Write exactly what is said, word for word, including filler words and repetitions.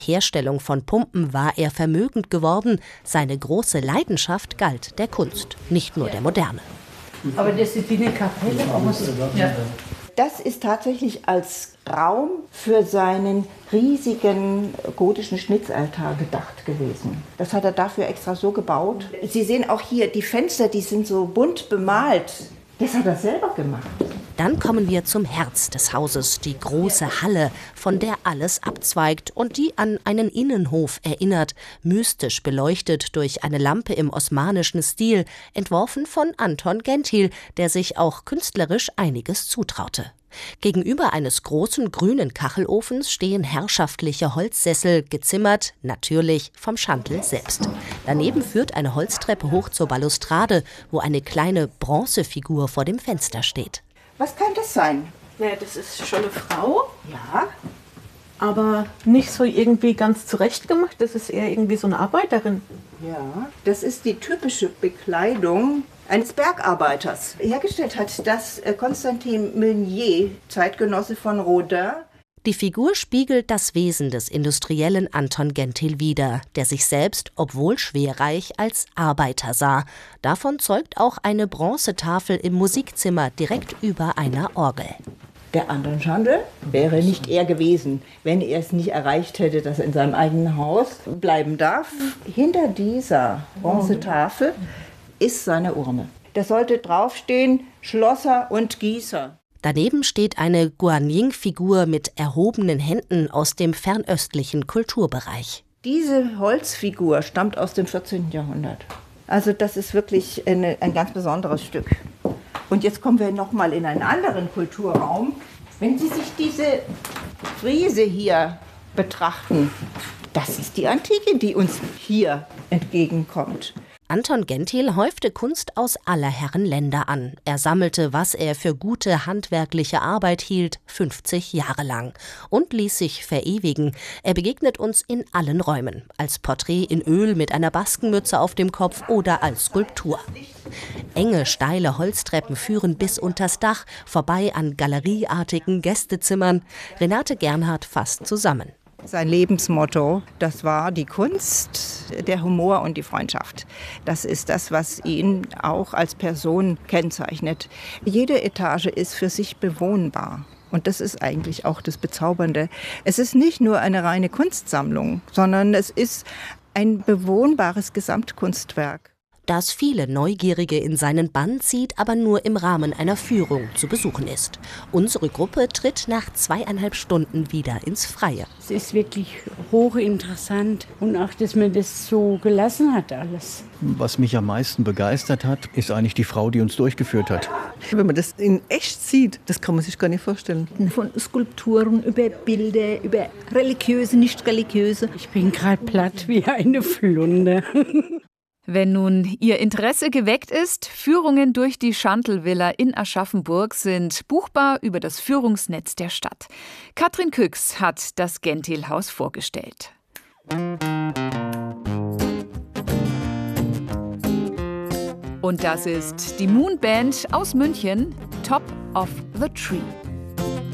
Herstellung von Pumpen war er vermögend geworden. Seine große Leidenschaft galt der Kunst, nicht nur der Moderne. Aber das ist wie eine Kapelle. Ja. Das ist tatsächlich als Raum für seinen riesigen gotischen Schnitzaltar gedacht gewesen. Das hat er dafür extra so gebaut. Sie sehen auch hier, die Fenster, die sind so bunt bemalt. Das hat er selber gemacht. Dann kommen wir zum Herz des Hauses, die große Halle, von der alles abzweigt und die an einen Innenhof erinnert, mystisch beleuchtet durch eine Lampe im osmanischen Stil, entworfen von Anton Genthiel, der sich auch künstlerisch einiges zutraute. Gegenüber eines großen grünen Kachelofens stehen herrschaftliche Holzsessel, gezimmert, natürlich vom Schandl selbst. Daneben führt eine Holztreppe hoch zur Balustrade, wo eine kleine Bronzefigur vor dem Fenster steht. Was kann das sein? Naja, das ist schon eine Frau, Ja, aber nicht so irgendwie ganz zurechtgemacht. Das ist eher irgendwie so eine Arbeiterin. ja. Das ist die typische Bekleidung eines Bergarbeiters. Hergestellt hat das Constantin Meunier, Zeitgenosse von Rodin. Die Figur spiegelt das Wesen des industriellen Anton Genthiel wider, der sich selbst, obwohl schwerreich, als Arbeiter sah. Davon zeugt auch eine Bronzetafel im Musikzimmer direkt über einer Orgel. Der Anton Schandl wäre nicht er gewesen, wenn er es nicht erreicht hätte, dass er in seinem eigenen Haus bleiben darf. Hinter dieser Bronzetafel ist seine Urne. Da sollte draufstehen Schlosser und Gießer. Daneben steht eine Guanyin-Figur mit erhobenen Händen aus dem fernöstlichen Kulturbereich. Diese Holzfigur stammt aus dem vierzehnten Jahrhundert. Also das ist wirklich eine, ein ganz besonderes Stück. Und jetzt kommen wir noch mal in einen anderen Kulturraum. Wenn Sie sich diese Friese hier betrachten, das ist die Antike, die uns hier entgegenkommt. Anton Genthiel häufte Kunst aus aller Herren Länder an. Er sammelte, was er für gute handwerkliche Arbeit hielt, fünfzig Jahre lang und ließ sich verewigen. Er begegnet uns in allen Räumen, als Porträt in Öl mit einer Baskenmütze auf dem Kopf oder als Skulptur. Enge, steile Holztreppen führen bis unters Dach, vorbei an galerieartigen Gästezimmern. Renate Gernhardt fasst zusammen. Sein Lebensmotto, das war die Kunst, der Humor und die Freundschaft. Das ist das, was ihn auch als Person kennzeichnet. Jede Etage ist für sich bewohnbar. Und das ist eigentlich auch das Bezaubernde. Es ist nicht nur eine reine Kunstsammlung, sondern es ist ein bewohnbares Gesamtkunstwerk. Das viele Neugierige in seinen Bann zieht, aber nur im Rahmen einer Führung zu besuchen ist. Unsere Gruppe tritt nach zweieinhalb Stunden wieder ins Freie. Es ist wirklich hochinteressant und auch, dass man das so gelassen hat alles. Was mich am meisten begeistert hat, ist eigentlich die Frau, die uns durchgeführt hat. Wenn man das in echt sieht, das kann man sich gar nicht vorstellen. Von Skulpturen über Bilder, über religiöse, nicht religiöse. Ich bin gerade platt wie eine Flunde. Wenn nun Ihr Interesse geweckt ist, Führungen durch die Schandl-Villa in Aschaffenburg sind buchbar über das Führungsnetz der Stadt. Katrin Küchs hat das Genthiel-Haus vorgestellt. Und das ist die Moon Band aus München, Top of the Tree.